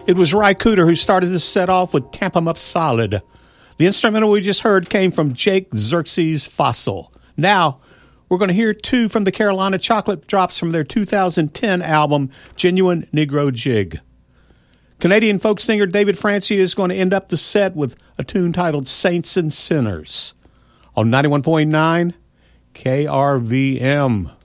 It was Ry Cooder who started this set off with Tamp 'Em Up Solid. The instrumental we just heard came from Jake Xerxes Fossil. Now, we're going to hear two from the Carolina Chocolate Drops from their 2010 album, Genuine Negro Jig. Canadian folk singer David Francia is going to end up the set with a tune titled Saints and Sinners on 91.9 KRVM.